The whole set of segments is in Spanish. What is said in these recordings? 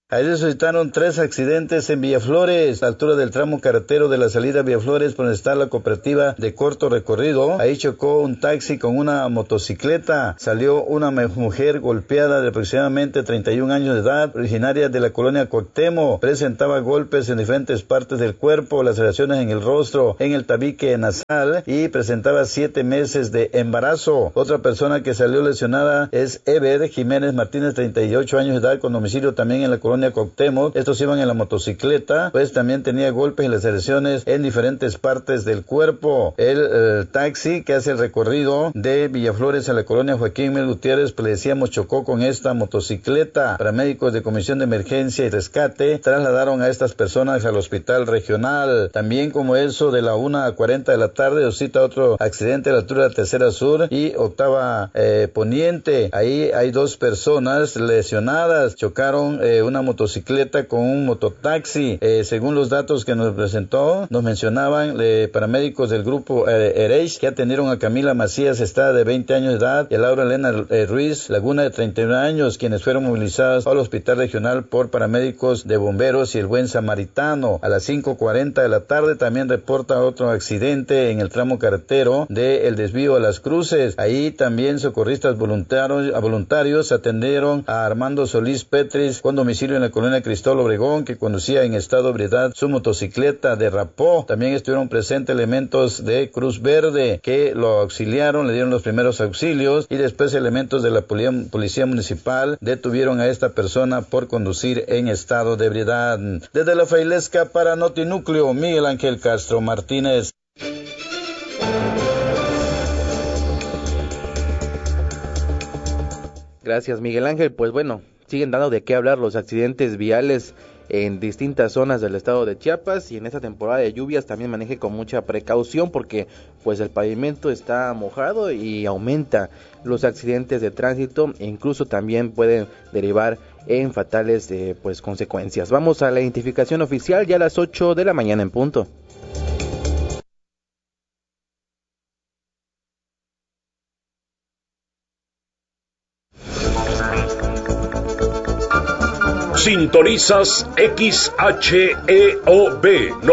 Ahí se suscitaron 3 accidentes en Villaflores, a la altura del tramo carretero de la salida a Villaflores, por donde está la cooperativa de corto recorrido. Ahí chocó un taxi con una motocicleta. Salió una mujer golpeada de aproximadamente 31 años de edad, originaria de la colonia Cuauhtémoc. Presentaba golpes en diferentes partes del cuerpo, laceraciones en el rostro, en el tabique nasal y presentaba 7 meses de embarazo. Otra persona que salió lesionada es Ever Jiménez Martínez, 38 años de edad, con domicilio también en la colonia Cuauhtémoc. Estos iban en la motocicleta, pues también tenía golpes y laceraciones en diferentes partes del cuerpo. El taxi que hace el recorrido de Villaflores a la colonia Joaquín Mel Gutiérrez, pues le decíamos, chocó con esta motocicleta. Paramédicos de Comisión de Emergencia y Rescate trasladaron a estas personas al hospital regional. También como eso de la 1:40 de la tarde, suscita otro accidente a la altura de la Tercera Sur y Octava Poniente. Ahí hay 2 personas lesionadas. Chocaron una motocicleta con un mototaxi. Según los datos que nos presentó, nos mencionaban paramédicos del grupo Erech que atendieron a Camila Macías Estrada, de 20 años de edad, y a Laura Elena Ruiz Laguna, de 31 años, quienes fueron movilizados al hospital regional por paramédicos de bomberos y el Buen Samaritano. A las 5:40 de la tarde también reporta otro accidente en el tramo carretero del desvío a Las Cruces. Ahí también socorristas voluntarios atendieron a Armando Solís Petris, con domicilio en la colonia Cristóbal Obregón, que conducía en estado de ebriedad su motocicleta, derrapó. También estuvieron presentes elementos de Cruz Verde que lo auxiliaron, le dieron los primeros auxilios, y después elementos de la policía municipal detuvieron a esta persona por conducir en estado de ebriedad. Desde la Frailesca para Notinúcleo, Miguel Ángel Castro Martínez. Gracias, Miguel Ángel. Pues bueno, siguen dando de qué hablar los accidentes viales en distintas zonas del estado de Chiapas, y en esta temporada de lluvias también maneje con mucha precaución, porque pues el pavimento está mojado y aumenta los accidentes de tránsito, e incluso también pueden derivar en fatales pues consecuencias. Vamos a la identificación oficial ya a las 8 de la mañana en punto. Sintonizas XHEOB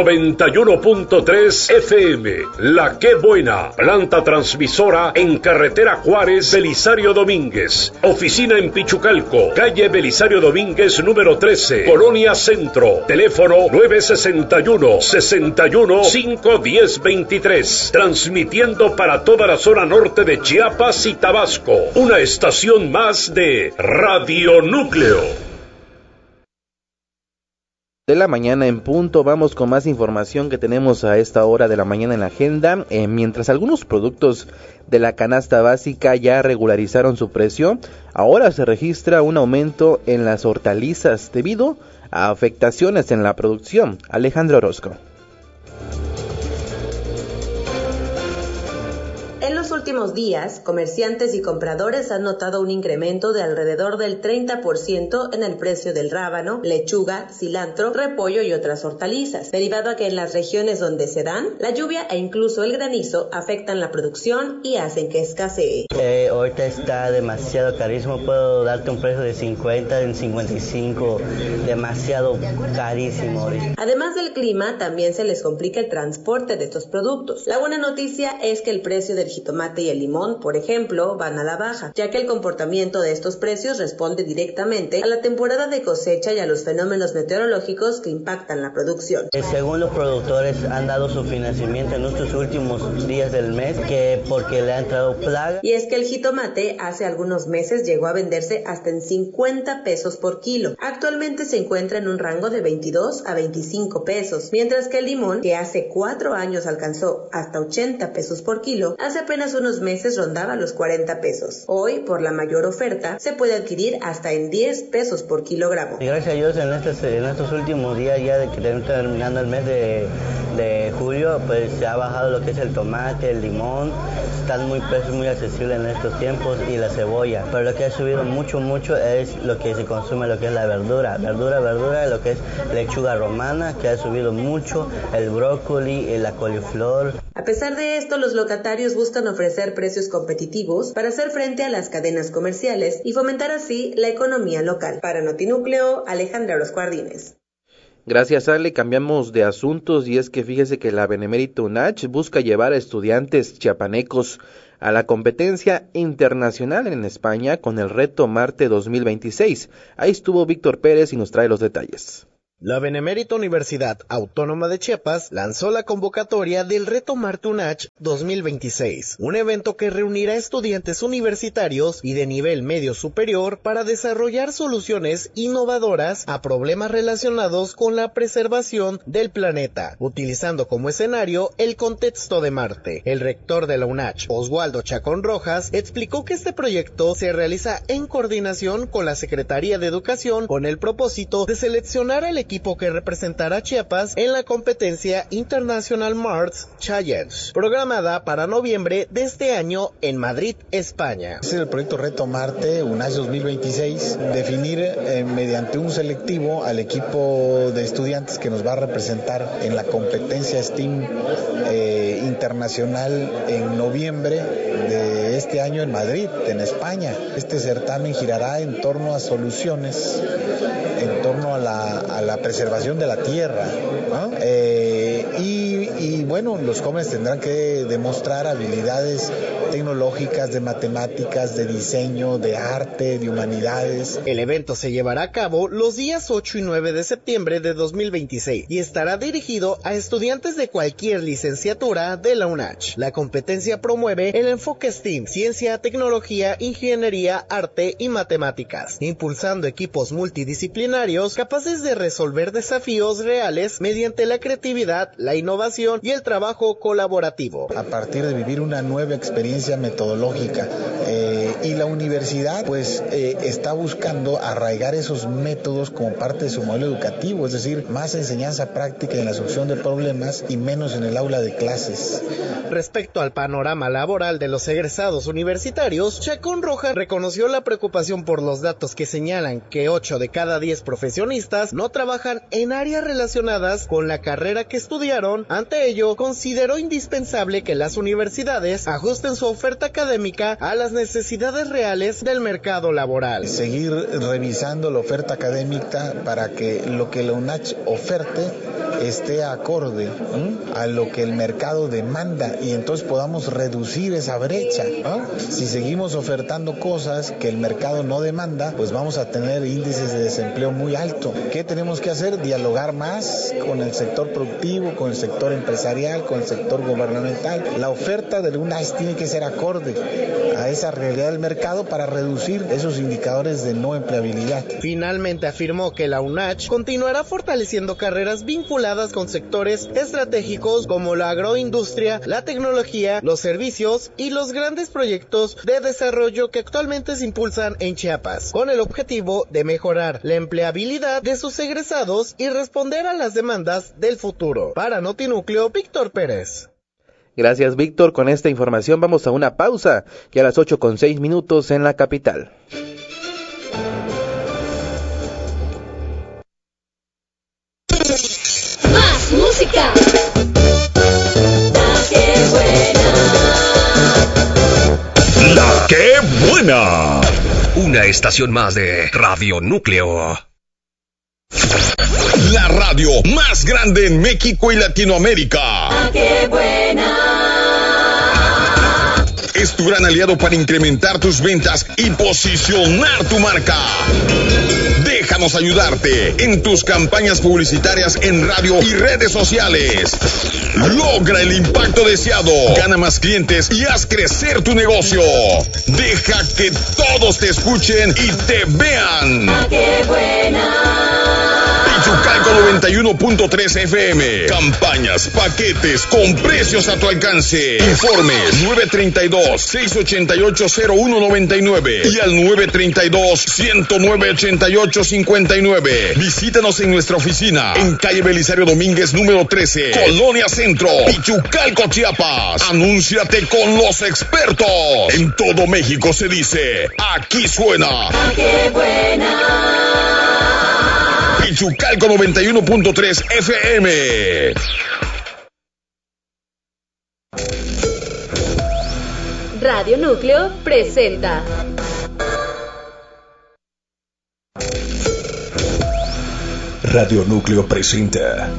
91.3 FM, La Qué Buena, planta transmisora en carretera Juárez, Belisario Domínguez, oficina en Pichucalco, calle Belisario Domínguez número 13, Colonia Centro, teléfono 961-61-510-23, transmitiendo para toda la zona norte de Chiapas y Tabasco, una estación más de Radio Núcleo. De la mañana en punto, vamos con más información que tenemos a esta hora de la mañana en la agenda. Mientras algunos productos de la canasta básica ya regularizaron su precio, ahora se registra un aumento en las hortalizas debido a afectaciones en la producción. Alejandro Orozco. En los últimos días, comerciantes y compradores han notado un incremento de alrededor del 30% en el precio del rábano, lechuga, cilantro, repollo y otras hortalizas, derivado a que en las regiones donde se dan, la lluvia e incluso el granizo afectan la producción y hacen que escasee. Ahorita está demasiado carísimo, puedo darte un precio de 50, en 55, demasiado carísimo ahorita. Además del clima, también se les complica el transporte de estos productos. La buena noticia es que el precio del jitomate y el limón, por ejemplo, van a la baja, ya que el comportamiento de estos precios responde directamente a la temporada de cosecha y a los fenómenos meteorológicos que impactan la producción. Según los productores, han dado su financiamiento en estos últimos días del mes, que porque le ha entrado plaga. Y es que el jitomate hace algunos meses llegó a venderse hasta en 50 pesos por kilo. Actualmente se encuentra en un rango de 22 a 25 pesos, mientras que el limón, que hace 4 años alcanzó hasta 80 pesos por kilo, hace apenas unos meses rondaba los 40 pesos. Hoy, por la mayor oferta, se puede adquirir hasta en 10 pesos por kilogramo. Y gracias a Dios, en estos últimos días, ya de que terminando el mes de julio, pues se ha bajado lo que es el tomate, el limón, están precios muy accesibles en estos tiempos, y la cebolla. Pero lo que ha subido mucho es lo que se consume, lo que es la verdura, lo que es lechuga romana, que ha subido mucho, el brócoli, la coliflor. A pesar de esto, los locatarios buscan ofrecer garantizar precios competitivos para hacer frente a las cadenas comerciales y fomentar así la economía local. Para Notinúcleo, Alejandra Orozco Ardínez. Gracias, Ale. Cambiamos de asuntos y es que fíjese que la Benemérita UNACH busca llevar a estudiantes chiapanecos a la competencia internacional en España con el Reto Marte 2026. Ahí estuvo Víctor Pérez y nos trae los detalles. La Benemérita Universidad Autónoma de Chiapas lanzó la convocatoria del Reto Marte UNACH 2026, un evento que reunirá estudiantes universitarios y de nivel medio superior para desarrollar soluciones innovadoras a problemas relacionados con la preservación del planeta, utilizando como escenario el contexto de Marte. El rector de la UNACH, Oswaldo Chacón Rojas, explicó que este proyecto se realiza en coordinación con la Secretaría de Educación con el propósito de seleccionar al equipo que representará a Chiapas en la competencia International Mars Challenge, programada para noviembre de este año en Madrid, España. Es el proyecto Reto Marte UNACH 2026, definir mediante un selectivo al equipo de estudiantes que nos va a representar en la competencia STEAM internacional en noviembre de este año en Madrid, en España. Este certamen girará en torno a soluciones, en torno a la preservación de la tierra, ¿no? Y bueno, los jóvenes tendrán que demostrar habilidades tecnológicas, de matemáticas, de diseño, de arte, de humanidades. El evento se llevará a cabo los días 8 y 9 de septiembre de 2026 y estará dirigido a estudiantes de cualquier licenciatura de la UNACH. La competencia promueve el enfoque STEAM, ciencia, tecnología, ingeniería, arte y matemáticas, impulsando equipos multidisciplinarios capaces de resolver desafíos reales mediante la creatividad, la innovación y el trabajo colaborativo. A partir de vivir una nueva experiencia metodológica, y la universidad pues está buscando arraigar esos métodos como parte de su modelo educativo, es decir, más enseñanza práctica en la solución de problemas y menos en el aula de clases. Respecto al panorama laboral de los egresados universitarios, Chacón Rojas reconoció la preocupación por los datos que señalan que 8 de cada 10 profesionistas no trabajan en áreas relacionadas con la carrera que estudiaron. Ante ello, consideró indispensable que las universidades ajusten su oferta académica a las necesidades reales del mercado laboral. Seguir revisando la oferta académica para que lo que la UNACH oferte esté acorde a lo que el mercado demanda y entonces podamos reducir esa brecha, ¿no? Si seguimos ofertando cosas que el mercado no demanda, pues vamos a tener índices de desempleo muy alto. ¿Qué tenemos que hacer? Dialogar más con el sector productivo, con el sector empresarial, con el sector gubernamental. La oferta de la UNACH tiene que ser acorde a esa realidad del mercado para reducir esos indicadores de no empleabilidad. Finalmente afirmó que la UNACH continuará fortaleciendo carreras vinculadas con sectores estratégicos como la agroindustria, la tecnología, los servicios y los grandes proyectos de desarrollo que actualmente se impulsan en Chiapas, con el objetivo de mejorar la empleabilidad de sus egresados y responder a las demandas del futuro. Para Notinúcleo, Víctor Pérez. Gracias, Víctor. Con esta información vamos a una pausa, que a las 8:06 en la capital. Más música. La que buena. La que buena. Una estación más de Radio Núcleo. La radio más grande en México y Latinoamérica. La que buena. Es tu gran aliado para incrementar tus ventas y posicionar tu marca. Déjanos ayudarte en tus campañas publicitarias en radio y redes sociales. Logra el impacto deseado, gana más clientes y haz crecer tu negocio. Deja que todos te escuchen y te vean. La que buena. Pichucalco 91.3 FM. Campañas, paquetes con precios a tu alcance. Informes 932-688-0199 y al 932-109-8859. Visítanos en nuestra oficina en calle Belisario Domínguez número 13, Colonia Centro, Pichucalco, Chiapas. Anúnciate con los expertos. En todo México se dice, aquí suena. La que buena. Pichucalco 91.3 FM. Radio Núcleo presenta. Radio Núcleo presenta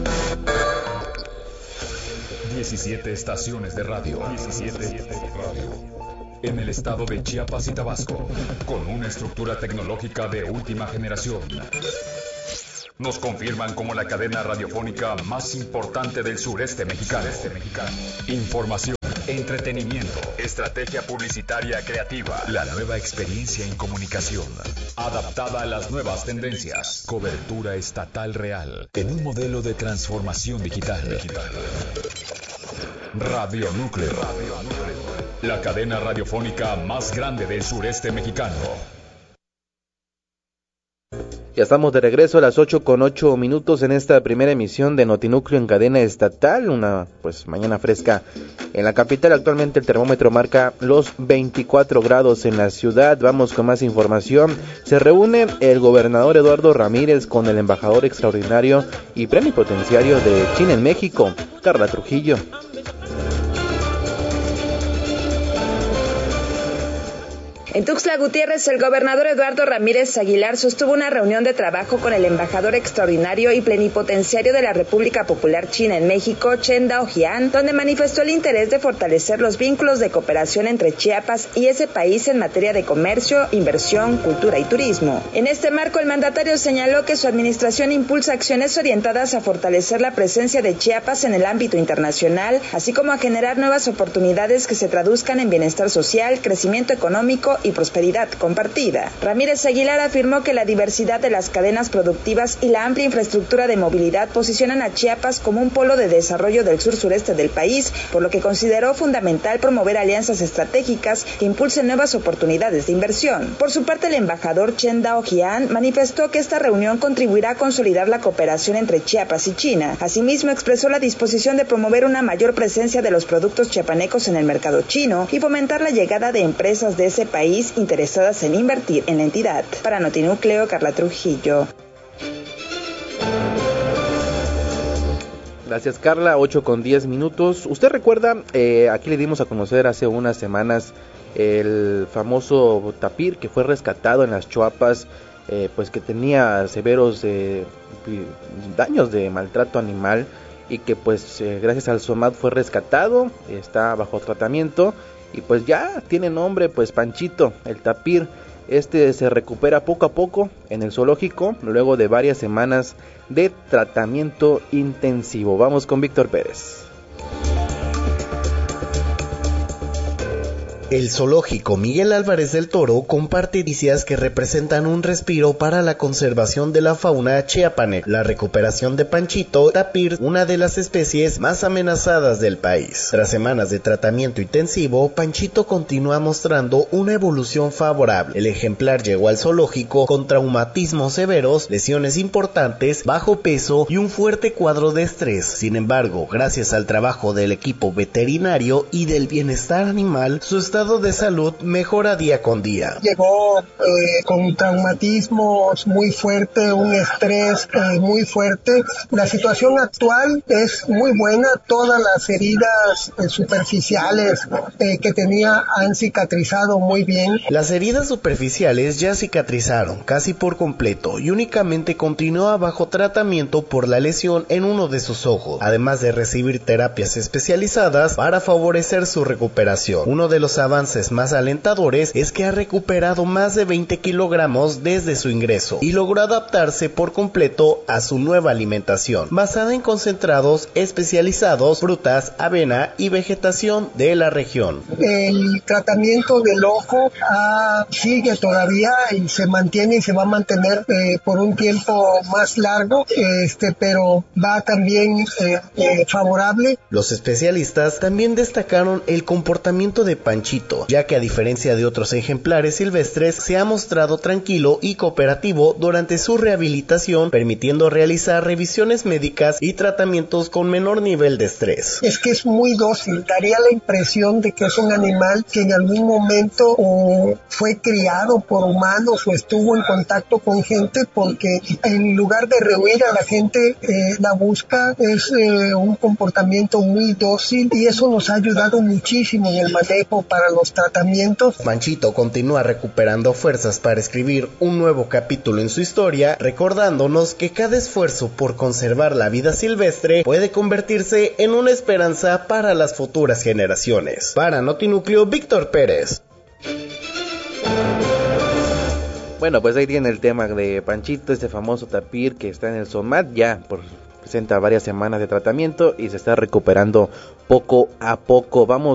17 estaciones de radio. En el estado de Chiapas y Tabasco, con una estructura tecnológica de última generación. Nos confirman como la cadena radiofónica más importante del sureste mexicano. Información, entretenimiento, estrategia publicitaria creativa, la nueva experiencia en comunicación, adaptada a las nuevas tendencias, cobertura estatal real, en un modelo de transformación digital. Radio Núcleo, la cadena radiofónica más grande del sureste mexicano. Ya estamos de regreso a las 8:08 en esta primera emisión de Notinúcleo en cadena estatal, una mañana fresca en la capital. Actualmente el termómetro marca los 24 grados en la ciudad. Vamos con más información. Se reúne el gobernador Eduardo Ramírez con el embajador extraordinario y plenipotenciario de China en México, Carla Trujillo. En Tuxtla Gutiérrez, el gobernador Eduardo Ramírez Aguilar sostuvo una reunión de trabajo con el embajador extraordinario y plenipotenciario de la República Popular China en México, Chen Daojian, donde manifestó el interés de fortalecer los vínculos de cooperación entre Chiapas y ese país en materia de comercio, inversión, cultura y turismo. En este marco, el mandatario señaló que su administración impulsa acciones orientadas a fortalecer la presencia de Chiapas en el ámbito internacional, así como a generar nuevas oportunidades que se traduzcan en bienestar social, crecimiento económico y prosperidad compartida. Ramírez Aguilar afirmó que la diversidad de las cadenas productivas y la amplia infraestructura de movilidad posicionan a Chiapas como un polo de desarrollo del sur-sureste del país, por lo que consideró fundamental promover alianzas estratégicas que impulsen nuevas oportunidades de inversión. Por su parte, el embajador Chen Daojian manifestó que esta reunión contribuirá a consolidar la cooperación entre Chiapas y China. Asimismo, expresó la disposición de promover una mayor presencia de los productos chiapanecos en el mercado chino y fomentar la llegada de empresas de ese país interesadas en invertir en la entidad. Para Notinúcleo, Carla Trujillo. Gracias, Carla. 8:10. Usted recuerda, aquí le dimos a conocer hace unas semanas el famoso tapir que fue rescatado en las Chuapas, que tenía severos daños de maltrato animal y que gracias al SOMAT fue rescatado, está bajo tratamiento. Y ya tiene nombre, Panchito, el tapir. Se recupera poco a poco en el zoológico, luego de varias semanas de tratamiento intensivo. Vamos con Víctor Pérez. El zoológico Miguel Álvarez del Toro comparte noticias que representan un respiro para la conservación de la fauna chiapaneca. La recuperación de Panchito, tapir, una de las especies más amenazadas del país. Tras semanas de tratamiento intensivo, Panchito continúa mostrando una evolución favorable. El ejemplar llegó al zoológico con traumatismos severos, lesiones importantes, bajo peso y un fuerte cuadro de estrés. Sin embargo, gracias al trabajo del equipo veterinario y del bienestar animal, su estado de salud mejora día con día. Llegó con traumatismos muy fuertes, un estrés muy fuerte. La situación actual es muy buena. Todas las heridas superficiales que tenía han cicatrizado muy bien. Las heridas superficiales ya cicatrizaron casi por completo y únicamente continúa bajo tratamiento por la lesión en uno de sus ojos, además de recibir terapias especializadas para favorecer su recuperación. Uno de los avances más alentadores es que ha recuperado más de 20 kilogramos desde su ingreso y logró adaptarse por completo a su nueva alimentación, basada en concentrados especializados, frutas, avena y vegetación de la región. El tratamiento del ojo sigue todavía y se mantiene y se va a mantener por un tiempo más largo, pero va también favorable. Los especialistas también destacaron el comportamiento de Panchito, ya que a diferencia de otros ejemplares silvestres, se ha mostrado tranquilo y cooperativo durante su rehabilitación, permitiendo realizar revisiones médicas y tratamientos con menor nivel de estrés. Es que es muy dócil, daría la impresión de que es un animal que en algún momento fue criado por humanos o estuvo en contacto con gente, porque en lugar de rehuir a la gente, la busca, es un comportamiento muy dócil y eso nos ha ayudado muchísimo en el manejo para para los tratamientos. Panchito continúa recuperando fuerzas para escribir un nuevo capítulo en su historia, recordándonos que cada esfuerzo por conservar la vida silvestre puede convertirse en una esperanza para las futuras generaciones. Para Notinúcleo, Víctor Pérez. Bueno, pues ahí tiene el tema de Panchito, este famoso tapir que está en el SOMAT, ya presenta varias semanas de tratamiento y se está recuperando poco a poco. Vamos